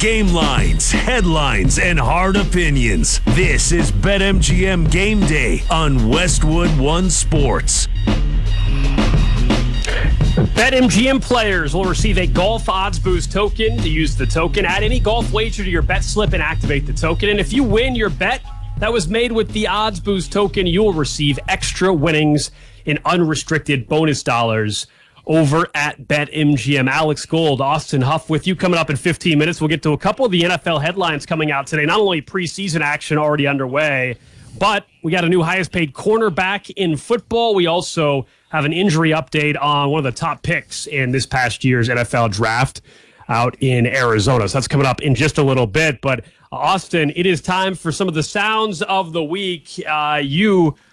Game lines, headlines, and hard opinions. This is BetMGM Game Day on Westwood One Sports. BetMGM players will receive a Golf Odds Boost token. To use the token, add any golf wager to your bet slip and activate the token. And if you win your bet that was made with the Odds Boost token, you will receive extra winnings in unrestricted bonus dollars over at BetMGM. Alex Gold, Austin Huff with you. Coming up in 15 minutes, we'll get to a couple of the NFL headlines coming out today. Not only preseason action already underway, but we got a new highest paid cornerback in football. We also have an injury update on one of the top picks in this past year's NFL draft out in Arizona. So that's coming up in just a little bit. But Austin, it is time for some of the sounds of the week. You